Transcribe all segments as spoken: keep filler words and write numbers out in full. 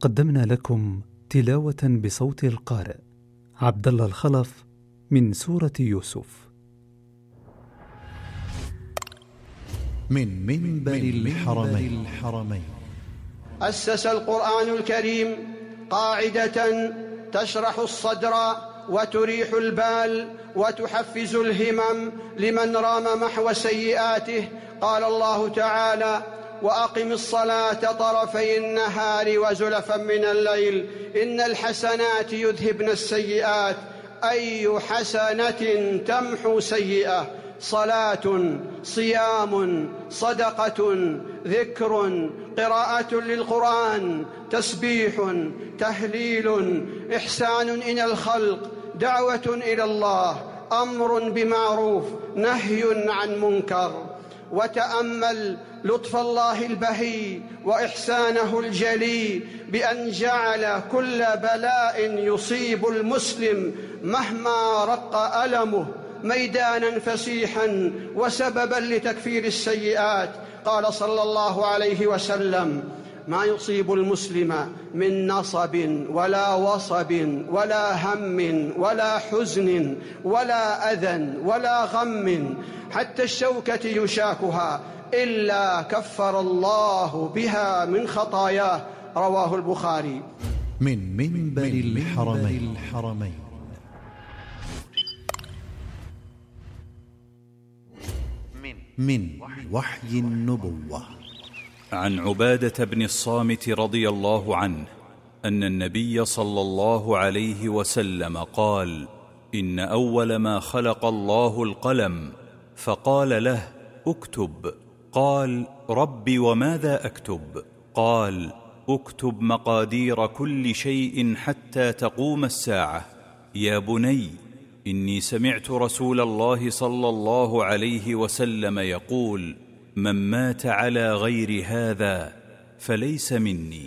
قدمنا لكم تلاوة بصوت القارئ عبد الله الخلف من سورة يوسف من منبر الحرمين, الحرمين. أسس القرآن الكريم قاعدة تشرح الصدر وتريح البال وتحفز الهمم لمن رام محو سيئاته. قال الله تعالى: وأقم الصلاة طرفي النهار وزلفا من الليل إن الحسنات يذهبن السيئات. أي حسنة تمحو سيئة؟ صلاة، صيام، صدقة، ذكر، قراءة للقرآن، تسبيح، تهليل، إحسان إلى الخلق، دعوة إلى الله، أمر بمعروف، نهي عن منكر. وتأمل لطف الله البهي وإحسانه الجلي بأن جعل كل بلاء يصيب المسلم مهما رق ألمه ميدانا فسيحا وسببا لتكفير السيئات. قال صلى الله عليه وسلم: ما يصيب المسلم من نصب ولا وصب ولا هم ولا حزن ولا أذى ولا غم حتى الشوكة يشاكها إلا كفر الله بها من خطاياه. رواه البخاري. من منبر الحرمين, الحرمين. من وحي النبوة. عن عبادة بن الصامت رضي الله عنه أن النبي صلى الله عليه وسلم قال: إن أول ما خلق الله القلم فقال له: اكتب. قال: رب وماذا أكتب؟ قال: اكتب مقادير كل شيء حتى تقوم الساعة. يا بني، إني سمعت رسول الله صلى الله عليه وسلم يقول: من مات على غير هذا فليس مني.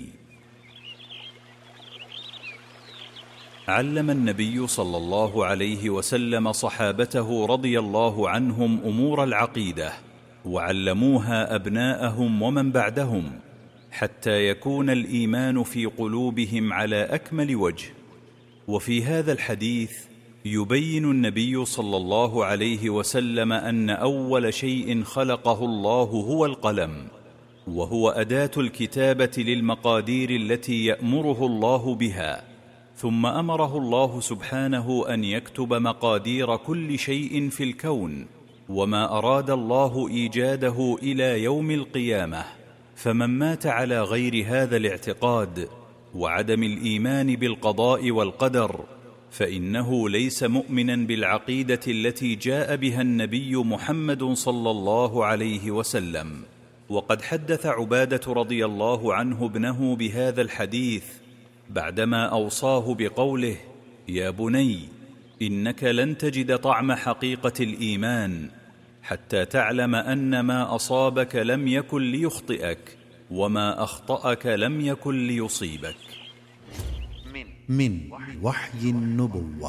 علم النبي صلى الله عليه وسلم صحابته رضي الله عنهم أمور العقيدة، وعلموها أبناءهم ومن بعدهم، حتى يكون الإيمان في قلوبهم على أكمل وجه. وفي هذا الحديث يبين النبي صلى الله عليه وسلم أن أول شيء خلقه الله هو القلم، وهو أداة الكتابة للمقادير التي يأمره الله بها. ثم أمره الله سبحانه أن يكتب مقادير كل شيء في الكون وما أراد الله إيجاده إلى يوم القيامة. فمن مات على غير هذا الاعتقاد وعدم الإيمان بالقضاء والقدر فإنه ليس مؤمنا بالعقيدة التي جاء بها النبي محمد صلى الله عليه وسلم. وقد حدث عبادة رضي الله عنه ابنه بهذا الحديث بعدما أوصاه بقوله: يا بني، إنك لن تجد طعم حقيقة الإيمان حتى تعلم أن ما أصابك لم يكن ليخطئك وما أخطأك لم يكن ليصيبك. من وحي النبوة.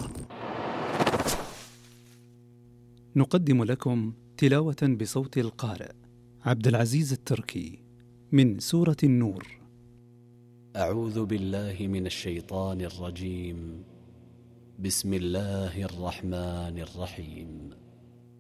نقدم لكم تلاوة بصوت القارئ عبد العزيز التركي من سورة النور. أعوذ بالله من الشيطان الرجيم. بسم الله الرحمن الرحيم.